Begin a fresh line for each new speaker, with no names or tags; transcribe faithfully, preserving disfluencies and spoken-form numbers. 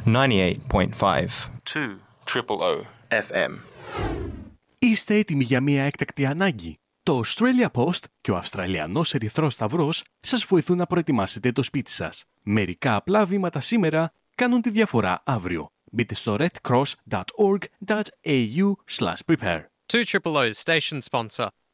ninety-eight point five two triple O εφ εμ.
Είστε έτοιμοι για μια έκτακτη ανάγκη? Το Australia Post και ο Αυστραλιανός Ερυθρός Σταυρός σας βοηθούν να προετοιμάσετε το σπίτι σας. Μερικά απλά βήματα σήμερα κάνουν τη διαφορά αύριο. Μπείτε στο redcross dot org dot a u slash prepare.
two O's station sponsor.